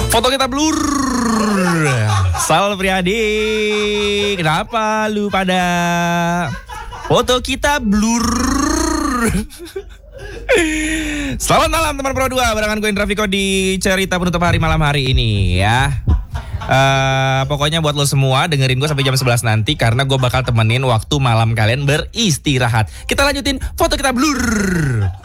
Foto kita blur. Sal Priadi, kenapa lu pada foto kita blur? Selamat malam teman Pro 2, barengan gue Indra Viko di cerita penutup hari malam hari ini ya. Pokoknya buat lo semua dengerin gue sampai jam 11 nanti, karena gue bakal temenin waktu malam kalian beristirahat. Kita lanjutin foto kita blur.